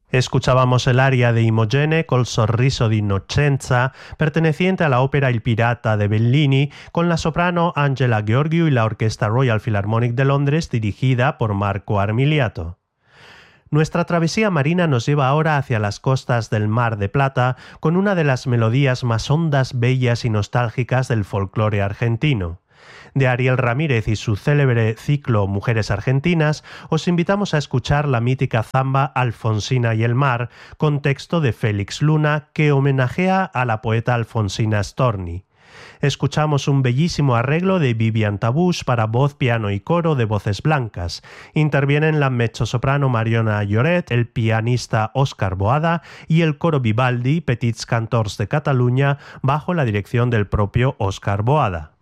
Escuchábamos el aria de Imogene col sorriso di Innocenza, perteneciente a la ópera Il Pirata de Bellini, con la soprano Angela Gheorghiu y la Orquesta Royal Philharmonic de Londres, dirigida por Marco Armiliato. Nuestra travesía marina nos lleva ahora hacia las costas del Mar de Plata con una de las melodías más hondas, bellas y nostálgicas del folclore argentino. De Ariel Ramírez y su célebre ciclo Mujeres Argentinas, os invitamos a escuchar la mítica zamba Alfonsina y el mar, con texto de Félix Luna, que homenajea a la poeta Alfonsina Storni. Escuchamos un bellísimo arreglo de Vivian Tabush para voz, piano y coro de Voces Blancas. Intervienen la mezzosoprano Mariona Lloret, el pianista Óscar Boada y el coro Vivaldi Petits Cantors de Cataluña bajo la dirección del propio Óscar Boada.